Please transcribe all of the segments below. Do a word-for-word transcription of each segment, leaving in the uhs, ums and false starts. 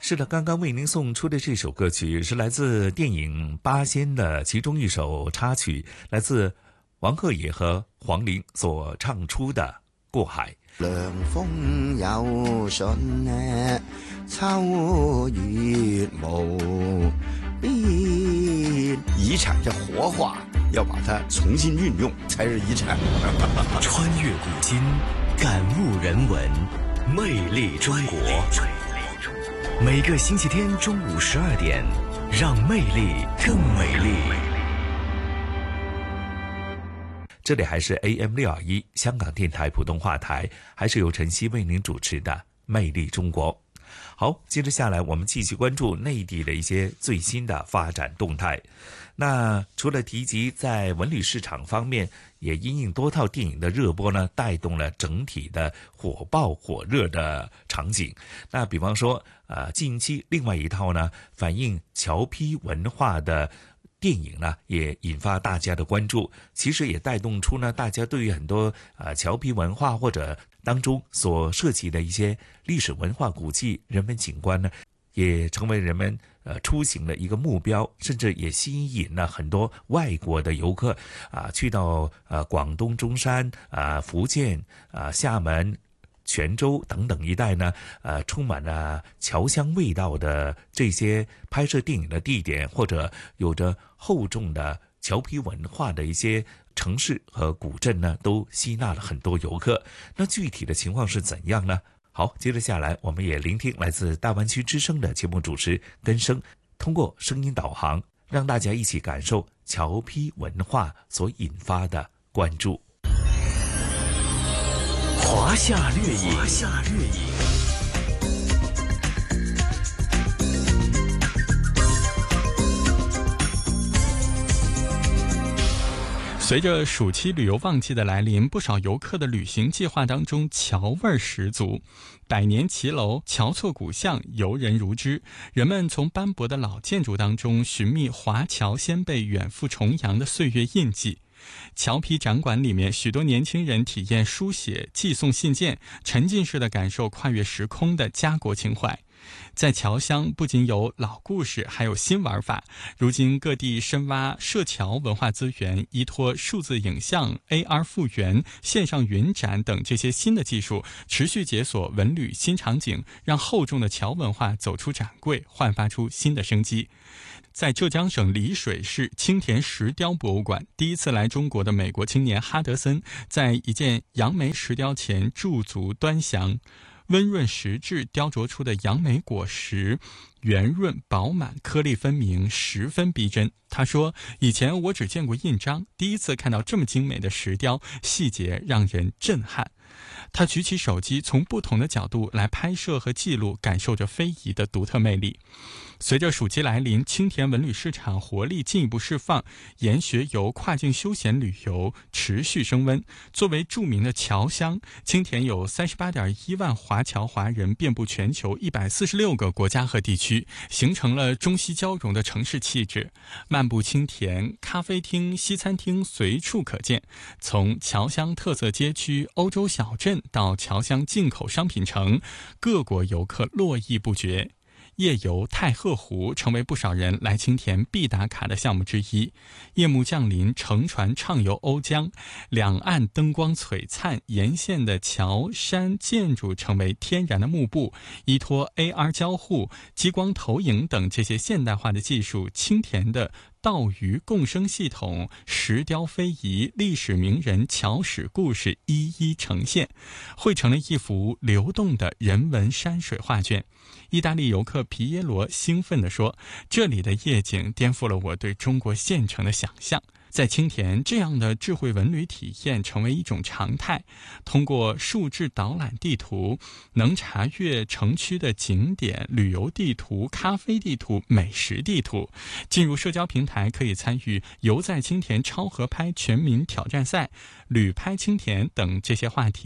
是的，刚刚为您送出的这首歌曲是来自电影《八仙》的其中一首插曲，来自王鹤野和黄龄所唱出的《过海》。 涼風有信呢，秋月無邊。遺產這活化，要把它重新運用，才是遺產。 穿越古今，感悟人文，魅力中國。每个星期天中午十二点，让魅力更美丽。 这里还是 A M 六二一香港电台普通话台，还是由晨曦为您主持的《魅力中国》。好，接着下来我们继续关注内地的一些最新的发展动态。那除了提及在文旅市场方面，也因应多套电影的热播呢，带动了整体的火爆火热的场景。那比方说呃，近期另外一套呢，反映侨批文化的电影呢，也引发大家的关注，其实也带动出呢，大家对于很多呃侨批文化或者当中所涉及的一些历史文化古迹、人文景观呢，也成为人们呃出行的一个目标，甚至也吸引了很多外国的游客啊、呃，去到呃广东中山啊、呃、福建啊、呃、厦门、泉州等等一带呢，呃，充满了侨乡味道的这些拍摄电影的地点，或者有着厚重的侨批文化的一些城市和古镇呢，都吸纳了很多游客。那具体的情况是怎样呢？好，接着下来我们也聆听来自大湾区之声的节目主持根生，通过声音导航，让大家一起感受侨批文化所引发的关注。 华夏掠影，华夏掠影。 随着暑期旅游旺季的来临，不少游客的旅行计划当中侨味儿十足。百年骑楼、侨厝古巷游人如织，人们从斑驳的老建筑当中寻觅华侨先辈远赴重洋的岁月印记。侨批展馆里面，许多年轻人体验书写、寄送信件，沉浸式的感受跨越时空的家国情怀。在侨乡不仅有老故事，还有新玩法。如今各地深挖涉侨文化资源，依托数字影像、A R 复原、线上云展等这些新的技术，持续解锁文旅新场景，让厚重的侨文化走出展柜，焕发出新的生机。在浙江省丽水市青田石雕博物馆，第一次来中国的美国青年哈德森，在一件杨梅石雕前驻足端详。温润实质雕琢出的杨梅果实圆润饱满，颗粒分明，十分逼真。他说，以前我只见过印章，第一次看到这么精美的石雕，细节让人震撼。他举起手机，从不同的角度来拍摄和记录，感受着非遗的独特魅力。随着暑期来临，青田文旅市场活力进一步释放，研学游、跨境休闲旅游持续升温。作为著名的侨乡，青田有 三十八点一万华侨华人，遍布全球一百四十六个国家和地区，形成了中西交融的城市气质。漫步青田，咖啡厅、西餐厅随处可见，从侨乡特色街区、欧洲小镇到侨乡进口商品城，各国游客络绎不绝。夜游太鹤湖成为不少人来青田必打卡的项目之一。夜幕降临，乘船畅游瓯江，两岸灯光璀璨，沿线的桥山建筑成为天然的幕布，依托 A R 交互、激光投影等这些现代化的技术，青田的道鱼共生系统、石雕非遗、历史名人、侨史故事一一呈现，汇成了一幅流动的人文山水画卷。意大利游客皮耶罗兴奋地说，这里的夜景颠覆了我对中国县城的想象。在青田，这样的智慧文旅体验成为一种常态。通过数字导览地图，能查阅城区的景点、旅游地图、咖啡地图、美食地图。进入社交平台可以参与游在青田超合拍全民挑战赛、旅拍青田等这些话题，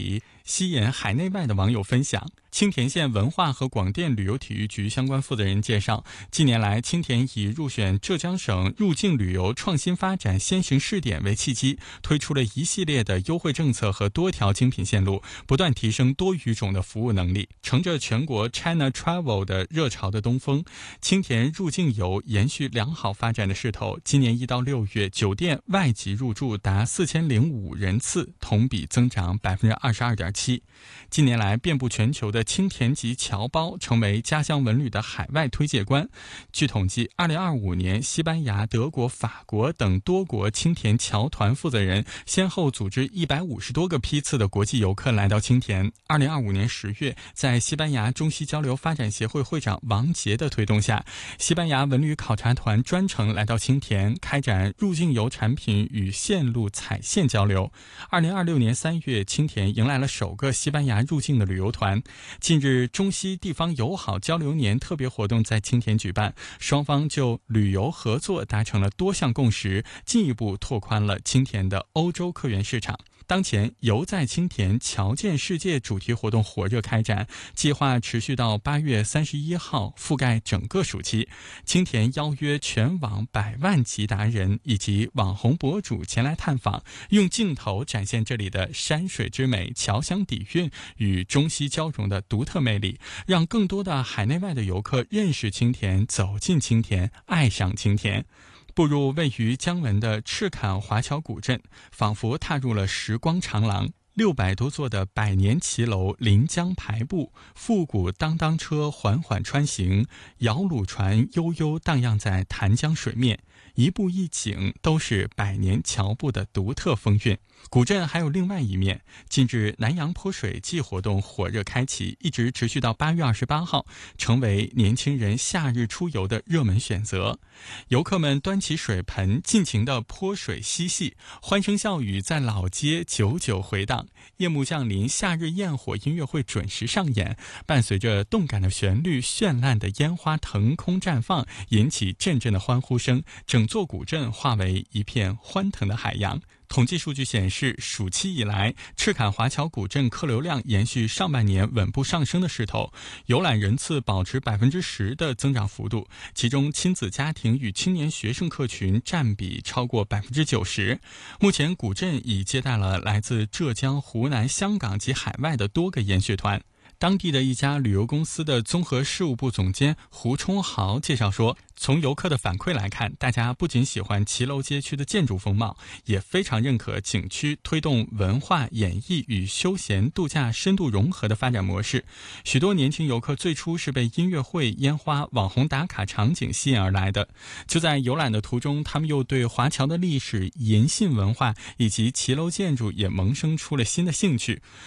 吸引海内外的网友分享。青田县文化和广电旅游体育局相关负责人介绍，近年来青田以入选浙江省入境旅游创新发展先行试点为契机，推出了一系列的优惠政策和多条精品线路，不断提升多语种的服务能力。乘着全国 China Travel 的热潮的东风，青田入境游延续良好发展的势头。今年一到六月，酒店外籍入住达四千零五人次，同比增长百分之二十二点七。近年来，遍布全球的青田籍侨胞成为家乡文旅的海外推介官。据统计，二零二五年，西班牙、德国、法国等多国青田侨团负责人先后组织一百五十多个批次的国际游客来到青田。二零二五年十月，在西班牙中西交流发展协会会长王杰的推动下，西班牙文旅考察团专程来到青田，开展入境游产品与线路采线交流。二零二六年三月，青田迎来了首个西班牙入境的旅游团。近日，中西地方友好交流年特别活动在青田举办，双方就旅游合作达成了多项共识，进一步拓宽了青田的欧洲客源市场。当前，游在青田侨见世界主题活动火热开展，计划持续到八月三十一号，覆盖整个暑期。青田邀约全网百万级达人以及网红博主前来探访，用镜头展现这里的山水之美、侨乡底蕴与中西交融的独特魅力，让更多的海内外的游客认识青田、走进青田、爱上青田。步入位于江文的赤坎华侨古镇，仿佛踏入了时光长廊。六百多座的百年骑楼临江排布，复古当当车缓缓穿行，摇橹船悠悠荡漾在潭江水面，一步一景都是百年侨步的独特风韵。古镇还有另外一面，近日南洋泼水季活动火热开启，一直持续到八月二十八号，成为年轻人夏日出游的热门选择。游客们端起水盆，尽情的泼水嬉戏，欢声笑语在老街久久回荡。夜幕降临，夏日焰火音乐会准时上演，伴随着动感的旋律，绚烂的烟花腾空绽放，引起阵阵的欢呼声，整座古镇化为一片欢腾的海洋。统计数据显示，暑期以来，赤坎华侨古镇客流量延续上半年稳步上升的势头，游览人次保持百分之十的增长幅度，其中亲子家庭与青年学生客群占比超过百分之九十。目前，古镇已接待了来自浙江、湖南、香港及海外的多个研学团。当地的一家旅游公司的综合事务部总监胡冲豪介绍说，从游客的反馈来看，大家不仅喜欢骑楼街区的建筑风貌，也非常认可景区推动文化演艺与休闲度假深度融合的发展模式。许多年轻游客最初是被音乐会、烟花、网红打卡场景吸引而来的，就在游览的途中，他们又对华侨的历史、银杏文化以及骑楼建筑也萌生出了新的兴趣。